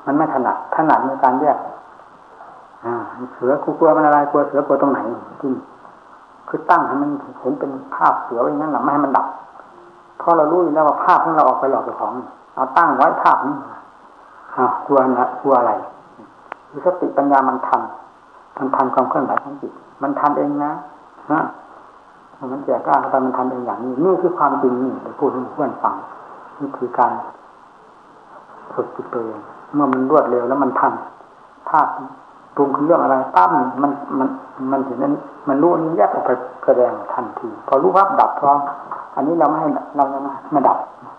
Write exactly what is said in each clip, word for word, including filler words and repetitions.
มันไม่ถนัดถนัดในการแยกอ่าเสือกลัวมันอะไรกลัวเสือกลัวตรงไหนที่คือตั้งให้มันเห็นเป็นภาพเสือไว้อย่างนั้นหรอไม่ให้มันดับเพราะเรารู้อยู่แล้วว่าภาพของเราออกไปหลอกเจ้าของเอาตั้งไว้ภาพนี้อ่ากลัวนะกลัวอะไรคือสติปัญญามันทันมันทันความเคลื่อนไหวของจิตมันทันเองนะฮะมันแจกกล้าเข้าไปมันทันเองอย่างนี้นี่คือความจริงนี่ไปพูดให้เพื่อนฟังนี่คือการฝึกจิตตัวเองเมื่อมันรวดเร็วแล้วมันทันภาพปรุงขึ้นเรื่องอะไรตั้มมันมันมันเห็นนั้นมันรู้นี้แยกออกไปแสดงทันทีพอรู้ภาพดับพร้อมอันนี้เราไม่ให้เราไม่ไม่ดับ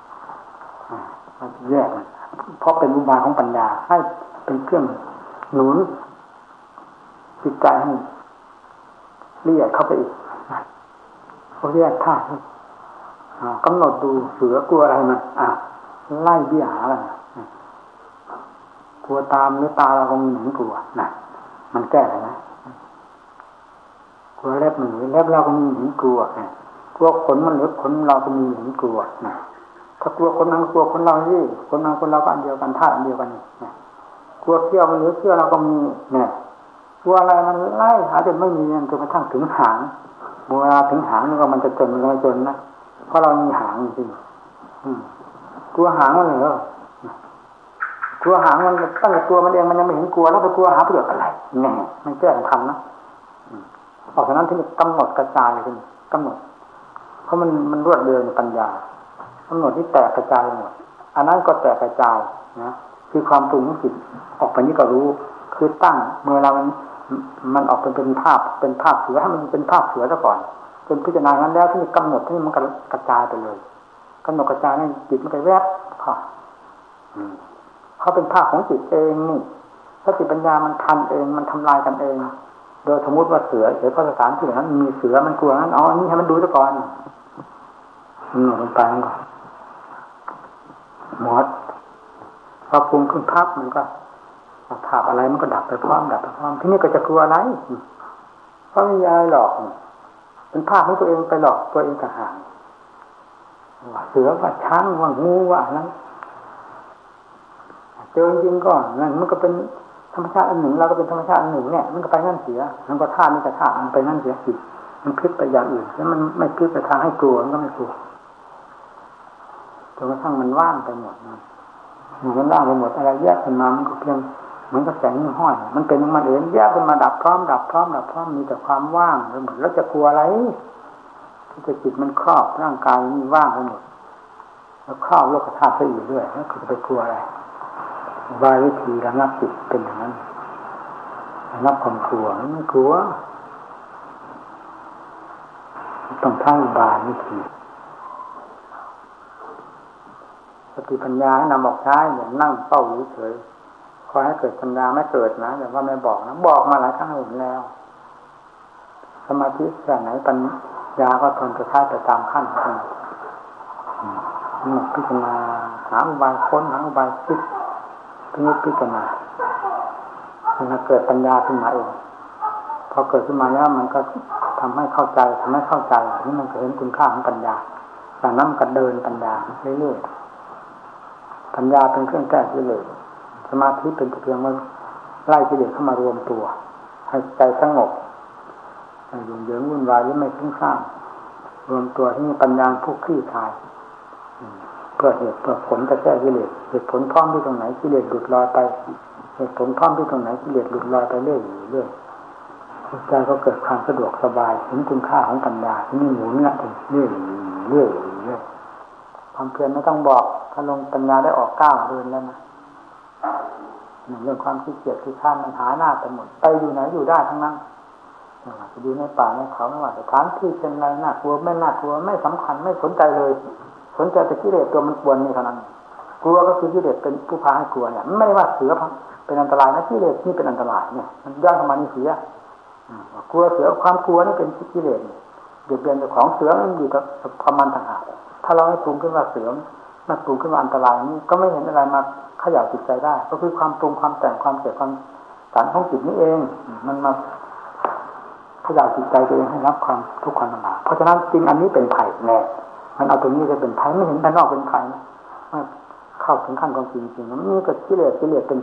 แยกมันเพราะเป็นอุบายของปัญญาให้เป็นเครื่องหนุนจิตใจให้ละเอียดเข้าไปอีกเขาแยกธาตุกำหนดดูเสือกลัวอะไรมันอ่ะไล่เบี้ยหาอะไรกลัวตามหรือตาเราคงหนุนกลัวน่ะมันแก้อะไรนะกลัวเล็บมันหรือเล็บเราก็มีหนุนกลัวเนี่ยกลัวขนมันหรือขนเราก็มีหนุนกลัวน่ะถ้ากลัวคนนั้นกลัวคนเราที่คนนั้นคนเราก็อันเดียวกันธาตุอันเดียวกันนี่กลัวเขี้ยวมันหรือเขี้ยวเราก็มีเนี่ยกลัวอะไรมันไล่หาจนไม่มีจนกระทั่งถึงหางเวลาถึงหางมันก็มันจะจนมันไม่จนนะเพราะเรามีหางจริงกลัวหางมันเหรอกลัวหางมันตั้งแต่ตัวมันเองมันยังไม่เห็นกลัวแล้วไปกลัวหาประโยชน์อะไรแน่มันแก้ทันนะออกจากนั้นที่กำหนดกระจายเลยกำหนดเพราะมันมันรวดเร็วในปัญญากำหนดที่แตกกระจายหมดอันนั้นก็แตกกระจายนะคือความปรุงของจิตออกไปนี่ก็รู้คือตั้งเมื่อเรามันมันออกเป็นเป็นภาพเป็นภาพเสือให้มันเป็นภาพเสือซะก่อนจนพิจารณางั้นแล้วที่กำหนดที่มันกระจายไปเลยกำหนดกระจายให้จิตมันไปแวบค่ะเขาเป็นภาพของจิตเองนี่สติปัญญามันทันเองมันทำลายกันเองโดยสมมติว่าเสือหรือข้อสถานที่นั้นมีเสือมันกลัวงั้นอ๋อนี่ให้มันดูซะก่อนมันหนุนลงไปก่อนหมดพอปรุงขึ้นภาพมันก็ภาพอะไรมันก็ดับไปพร้อมดับไปพร้อมที่นี่ก็จะกลัวอะไรเพราะไม่มีอะไรหรอกเป็นภาพของตัวเองไปหลอกตัวเองต่างหากว่าเสือว่าช้างว่างูว่าอะไรเจอจริงก็นั่นมันก็เป็นธรรมชาติอันหนึ่งเราก็เป็นธรรมชาติอันหนึ่งเนี่ยมันก็ไปนั่นเสียมันก็ธาตุนี่ก็ธาตุมันไปนั่นเสียสิมันพลิกไปอย่างอื่นแล้วมันไม่พลิกไปทางให้กลัวมันก็ไม่กลัวจนกระทั่งมันว่างไปหมดนะมันว่างไปหมดอะไรแยกขึ้นมามันก็เพียงเหมือนกับแสงห้อยมันเป็นมันเองแยกขึ้นมาดับพร้อมดับพร้อมดับพร้อมมีแต่ความว่างไปหมดแล้วจะกลัวอะไรที่จะจิตมันครอบร่างกายมันว่างไปหมดแล้วครอบโลกธาตุไปอีกด้วยแล้วจะไปกลัวอะไรวายวิธีระงับจิตเป็นอย่างนั้นระงับความกลัวไม่กลัวต้องทั้งบายวิธีสติปัญญาให้นำออกใช้อย่างนั่งเป้าเฉยคอยให้เกิดปัญญาไม่เกิดนะแต่ว่าไม่บอกนะบอกมาหลายครั้งหนแล้วสมาธิแค่ไหนปัญญาก็ทนจะใช้ไปตามขั้นของมันพิจารณาหาอุบายค้นหาอุบายคิดพิจิตรพิจารณามันเกิดปัญญาขึ้นมาเองพอเกิดขึ้นมาแล้วมันก็ทำให้เข้าใจทำให้เข้าใจนี่มันก็เห็นคุณค่าของปัญญาจากนั้นก็เดินปัญญาเรื่อยๆปัญญาเป็นเครื่องแก้กิเลสสมาธิเป็นเพียงว่าไล่กิเลสเข้ามารวมตัวให้ใจสงบไม่ยุ่งเหยิงวุ่นวายหรือไม่ฟุ้งซ่านรวมตัวที่มีปัญญาผู้คลี่คลายเพื่อเหตุเพื่อผลจะแก้กิเลสเหตุผลพร้อมที่ตรงไหนกิเลสหลุดลอยไปเหตุผลพร้อมที่ตรงไหนกิเลสหลุดลอยไปเรื่อยๆเรื่อยใจก็เกิดความสะดวกสบายเห็นคุณค่าของปัญญาที่นี่หมุนเนี่ยเรื่อยๆเรื่อยๆเรื่อยความเพียรไม่ต้องบอกถ้าลงปัญญาได้ออกก้าวเดินแล้วนะเรื่องความขี้เกียจขี้ข้านมันหายหน้าไปหมดไปอยู่ไหนอยู่ได้ทั้งนั้นจะอยู่ในป่าในเขาไม่ว่าสถานที่เป็นไรน่ากลัวไม่น่ากลัวไม่สำคัญไม่สนใจเลยสนใจแต่กิเลสตัวมันกวนนี่เท่านั้นกลัวก็คือกิเลสเป็นผู้พาให้กลัวเนี่ยไม่ได้ว่าเสือเป็นอันตรายนะกิเลสนี่เป็นอันตรายเนี่ยมันย่อนเข้ามานี่เสือกลัวเสือความกลัวนี่เป็นกิเลสเบียดเบียนเจ้าของเสือมันอยู่กับความมันต่างหากถ้าเราให้ปรุงขึ้นว่าเสือมันปรุงขึ้นว่าอันตรายนี่ก็ไม่เห็นอะไรมาเขย่าจิตใจได้ก็คือความปรุงความแต่งความเกิดความสารของจิตนี่เองมันมาเขย่าจิตใจตัวเองให้รับความทุกข์ความลำบากเพราะฉะนั้นจริงอันนี้เป็นภัยแน่มันเอาตรงนี้จะเป็นภัยไม่เห็นภายนอกเป็นภัยเข้าถึงขั้นของจริงจริงมันมีกับกิเลสกิเลสเป็น